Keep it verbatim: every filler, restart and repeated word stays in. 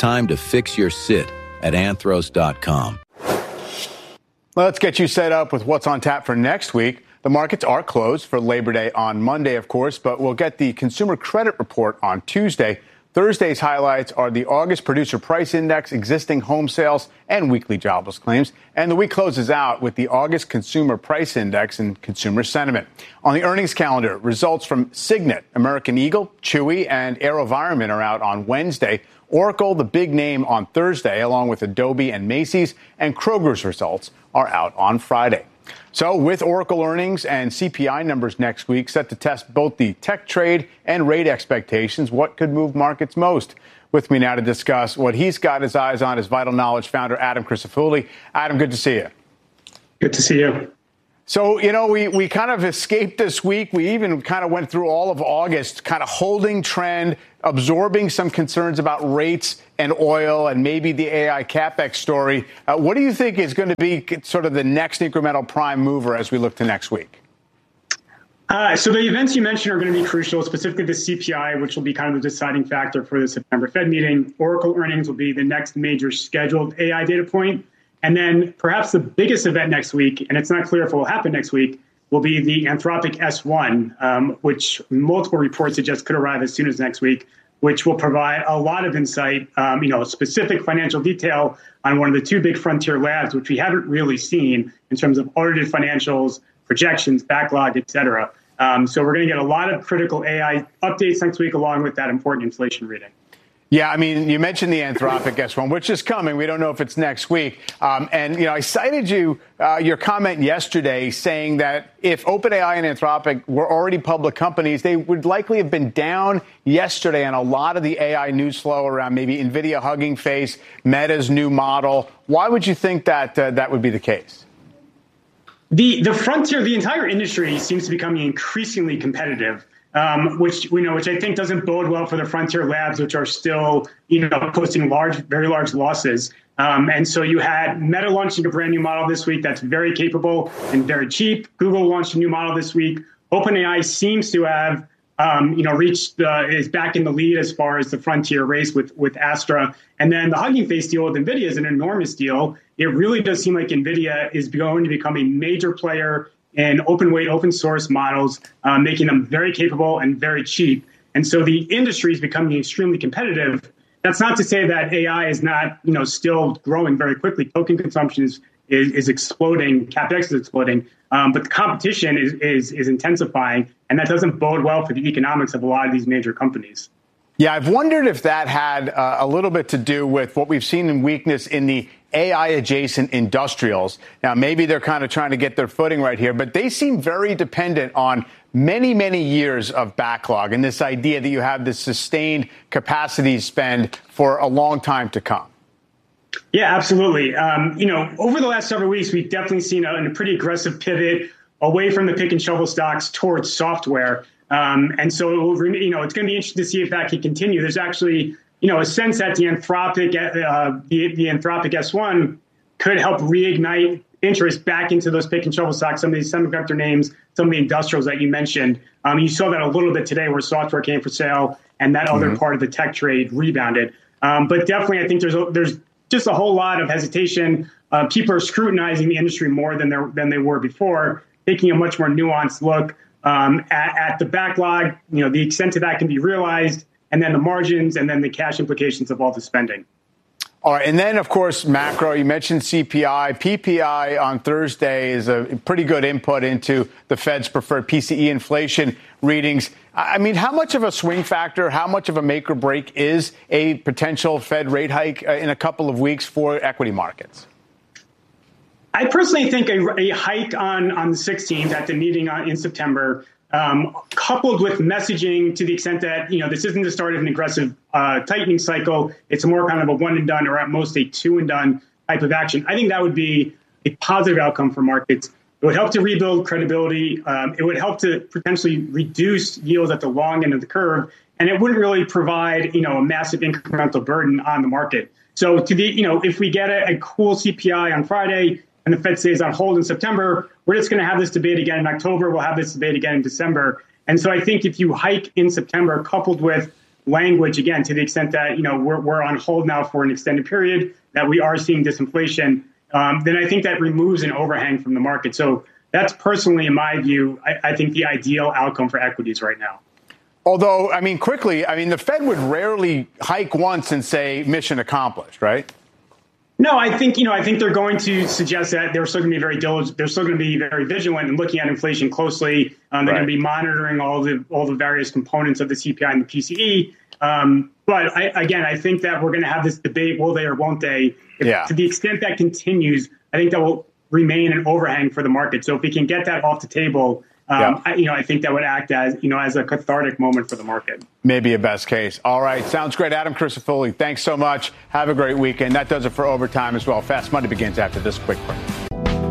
time to fix your sit at anthros dot com. Let's get you set up with what's on tap for next week. The markets are closed for Labor Day on Monday, of course, but we'll get the Consumer Credit Report on Tuesday. Thursday's highlights are the August Producer Price Index, existing home sales, and weekly jobless claims. And the week closes out with the August Consumer Price Index and consumer sentiment. On the earnings calendar, results from Signet, American Eagle, Chewy, and AeroVironment are out on Wednesday. Oracle, the big name, on Thursday, along with Adobe and Macy's, and Kroger's results are out on Friday. So with Oracle earnings and C P I numbers next week set to test both the tech trade and rate expectations, what could move markets most? With me now to discuss what he's got his eyes on is Vital Knowledge founder Adam Crisafulli. Adam, good to see you. Good to see you. So, you know, we, we kind of escaped this week. We even kind of went through all of August, kind of holding trend, absorbing some concerns about rates and oil and maybe the A I CapEx story. Uh, what do you think is going to be sort of the next incremental prime mover as we look to next week? Uh, so the events you mentioned are going to be crucial, specifically the C P I, which will be kind of the deciding factor for the September Fed meeting. Oracle earnings will be the next major scheduled A I data point. And then perhaps the biggest event next week, and it's not clear if it will happen next week, will be the Anthropic S one, um, which multiple reports suggest could arrive as soon as next week, which will provide a lot of insight, um, you know, specific financial detail on one of the two big frontier labs, which we haven't really seen in terms of audited financials, projections, backlog, et cetera. Um, so we're going to get a lot of critical A I updates next week, along with that important inflation reading. Yeah, I mean, you mentioned the Anthropic S one, which is coming. We don't know if it's next week. Um, and, you know, I cited you, uh, your comment yesterday saying that if OpenAI and Anthropic were already public companies, they would likely have been down yesterday on a lot of the A I news flow around maybe NVIDIA Hugging Face, Meta's new model. Why would you think that uh, that would be the case? The, the frontier, the entire industry seems to be becoming increasingly competitive. Um, which we know, which I think doesn't bode well for the frontier labs, which are still, you know, posting large, very large losses. Um, and so you had Meta launching a brand new model this week that's very capable and very cheap. Google launched a new model this week. OpenAI seems to have, um, you know, reached uh, is back in the lead as far as the frontier race with with Astra. And then the Hugging Face deal with NVIDIA is an enormous deal. It really does seem like NVIDIA is going to become a major player and open weight, open source models, uh, making them very capable and very cheap. And so the industry is becoming extremely competitive. That's not to say that A I is not, you know, still growing very quickly. Token consumption is is, is exploding, CapEx is exploding, um, but the competition is, is is intensifying, and that doesn't bode well for the economics of a lot of these major companies. Yeah, I've wondered if that had uh, a little bit to do with what we've seen in weakness in the A I-adjacent industrials. Now, maybe they're kind of trying to get their footing right here, but they seem very dependent on many, many years of backlog and this idea that you have this sustained capacity spend for a long time to come. Yeah, absolutely. Um, you know, over the last several weeks, we've definitely seen a, a pretty aggressive pivot away from the pick and shovel stocks towards software. Um, and so, it will, you know, it's going to be interesting to see if that can continue. There's actually, you know, a sense that the Anthropic, uh, the, the Anthropic S one could help reignite interest back into those pick and shovel stocks, some of these semiconductor names, some of the industrials that you mentioned. Um, you saw that a little bit today where software came for sale and that mm-hmm. other part of the tech trade rebounded. Um, but definitely, I think there's a, there's just a whole lot of hesitation. Uh, people are scrutinizing the industry more than, than they were before, taking a much more nuanced look um, at, at the backlog, you know, the extent to that can be realized, and then the margins, and then the cash implications of all the spending. All right. And then, of course, macro, you mentioned C P I. P P I on Thursday is a pretty good input into the Fed's preferred P C E inflation readings. I mean, how much of a swing factor, how much of a make or break is a potential Fed rate hike in a couple of weeks for equity markets? I personally think a, a hike on, on the sixteenth at the meeting on, in September, um, coupled with messaging to the extent that, you know, this isn't the start of an aggressive uh, tightening cycle. It's more kind of a one and done, or at most a two and done type of action. I think that would be a positive outcome for markets. It would help to rebuild credibility. Um, it would help to potentially reduce yields at the long end of the curve. And it wouldn't really provide, you know, a massive incremental burden on the market. So to the, you know, if we get a, a cool C P I on Friday, and the Fed stays on hold in September, we're just going to have this debate again in October. We'll have this debate again in December. And so I think if you hike in September, coupled with language, again, to the extent that, you know, we're, we're on hold now for an extended period, that we are seeing disinflation, um, then I think that removes an overhang from the market. So that's personally, in my view, I, I think the ideal outcome for equities right now. Although, I mean, quickly, I mean, the Fed would rarely hike once and say mission accomplished, right? No, I think, you know, I think they're going to suggest that they're still going to be very diligent. They're still going to be very vigilant and looking at inflation closely. Um, they're right. going to be monitoring all the all the various components of the C P I and the P C E. Um, but I, again, I think that we're going to have this debate, will they or won't they? If, yeah. To the extent that continues, I think that will remain an overhang for the market. So if we can get that off the table, Um, yeah. I, you know, I think that would act as, you know, as a cathartic moment for the market. Maybe a best case. All right. Sounds great. Adam Crisafulli, thanks so much. Have a great weekend. That does it for Overtime as well. Fast Money begins after this quick break.